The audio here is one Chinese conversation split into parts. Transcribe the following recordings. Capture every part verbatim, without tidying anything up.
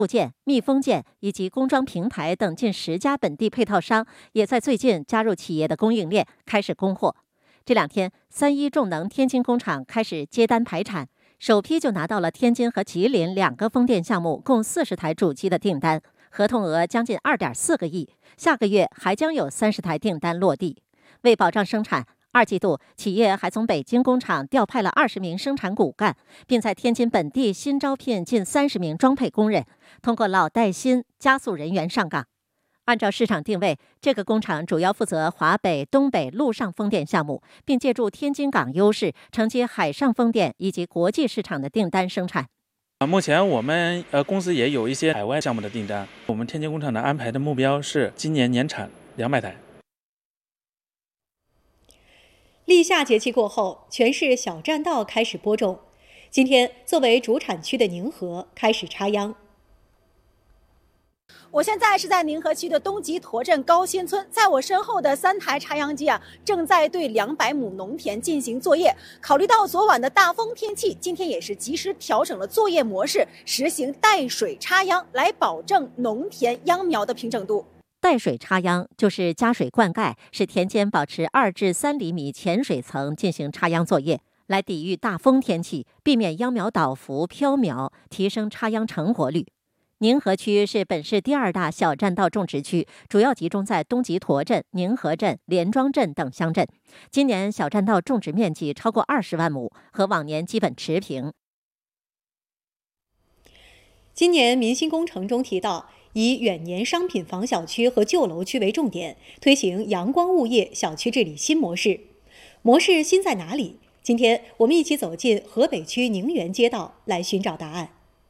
部件、密封件以及工装平台等近十家本地配套商也在最近加入企业的供应链，开始供货。这两天，三一重能天津工厂开始接单排产，首批就拿到了天津和吉林两个风电项目共四十台主机的订单，合同额将近二点四个亿。下个月还将有三十台订单落地。为保障生产，二季度企业还从北京工厂调派了二十名生产骨干，并在天津本地新招聘近三十名装配工人，通过老带新加速人员上岗。按照市场定位，这个工厂主要负责华北、东北陆上风电项目，并借助天津港优势承接海上风电以及国际市场的订单生产。 目前我们呃公司也有一些海外项目的订单，我们天津工厂的安排的目标是今年年产两百台。 立夏节气过后，全市小栈道开始播种。今天，作为主产区的宁河开始插秧。 我现在是在宁河区的东极沱镇高新村，在我身后的三台插秧机啊，正在对两百亩农田进行作业。考虑到昨晚的大风天气，今天也是及时调整了作业模式，实行带水插秧，来保证农田秧苗的平整度。 带水插秧就是加水灌溉，使田间保持二至三厘米浅水层进行插秧作业，来抵御大风天气，避免秧苗倒伏飘苗，提升插秧成活率。宁河区是本市第二大小栈道种植区，主要集中在东极沱镇、宁河镇、连庄镇等乡镇。今年小栈道种植面积超过二十万亩，和往年基本持平。 今年民心工程中提到，以远年商品房小区和旧楼区为重点，推行阳光物业小区治理新模式。模式新在哪里？今天我们一起走进河北区宁园街道来寻找答案。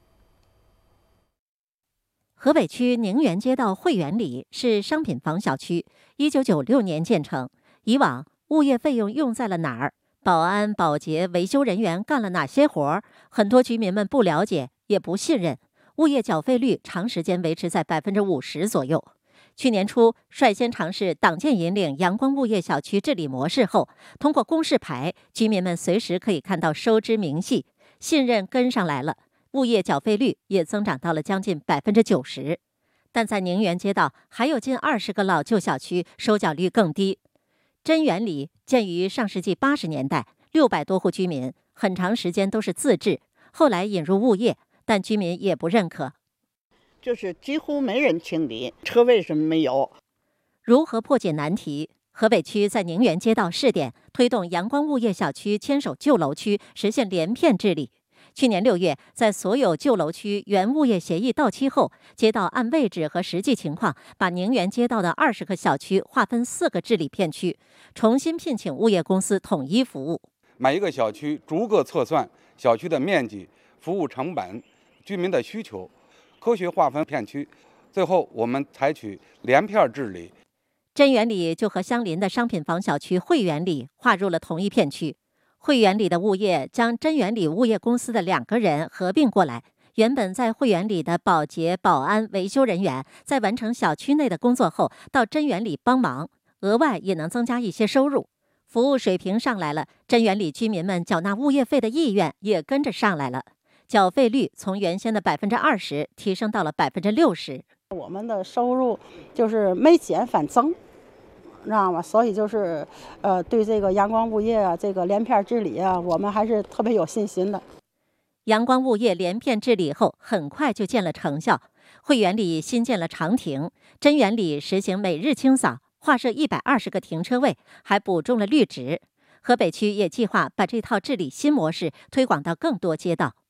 河北区宁园街道汇园里是商品房小区，一九九六年建成。以往物业费用用在了哪儿？保安、保洁、维修人员干了哪些活儿？很多居民们不了解，也不信任。物业缴费率长时间维持在百分之五十左右。去年初，率先尝试党建引领阳光物业小区治理模式后，通过公示牌，居民们随时可以看到收支明细，信任跟上来了。物业缴费率也增长到了将近百分之九十，但在宁园街道还有近二十个老旧小区收缴率更低。真园里建于上世纪八十年代，六百多户居民，很长时间都是自治，后来引入物业，但居民也不认可， 就是几乎没人清理，车位是没有。 如何破解难题？河北区在宁园街道试点推动阳光物业小区牵手旧楼区，实现连片治理。去年六月，在所有旧楼区原物业协议到期后，街道按位置和实际情况，把宁园街道的二十个小区划分四个治理片区，重新聘请物业公司统一服务。 每一个小区逐个测算小区的面积、服务成本、居民的需求，科学划分片区，最后我们采取连片治理。 真园里就和相邻的商品房小区汇园里划入了同一片区。汇园里的物业将真园里物业公司的两个人合并过来，原本在汇园里的保洁、保安、维修人员，在完成小区内的工作后，到真园里帮忙，额外也能增加一些收入。服务水平上来了，真园里居民们缴纳物业费的意愿也跟着上来了，缴费率从原先的百分之二十提升到了百分之六十。 我们的收入就是没减反增。知道吗？所以就是，呃，对这个阳光物业啊，这个连片治理啊，我们还是特别有信心的。 阳光物业连片治理后，很快就见了成效。汇园里新建了长亭，真园里实行每日清扫，划设一百二十个停车位，还补种了绿植。河北区也计划把这套治理新模式推广到更多街道。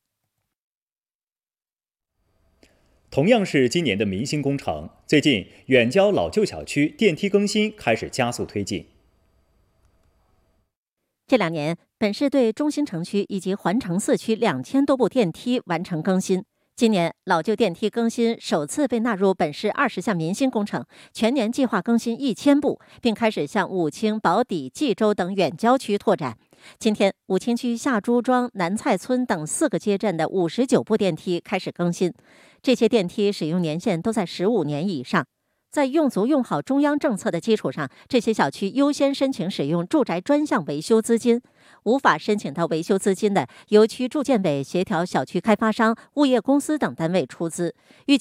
同样是今年的民心工程，最近远郊老旧小区电梯更新开始加速推进。 这两年，本市对中心城区以及环城四区两千多部电梯完成更新。今年老旧电梯更新首次被纳入本市二十项民心工程，全年计划更新一千部，并开始向武清、宝坻、冀州等远郊区拓展。今天，武清区下朱庄、南蔡村等四个街镇的五十九部电梯开始更新，这些电梯使用年限都在十五年以上。 在用足用好中央政策的基础上，这些小区优先申请使用住宅专项维修资金。无法申请到维修资金的，由区住建委协调小区开发商、物业公司等单位出资。预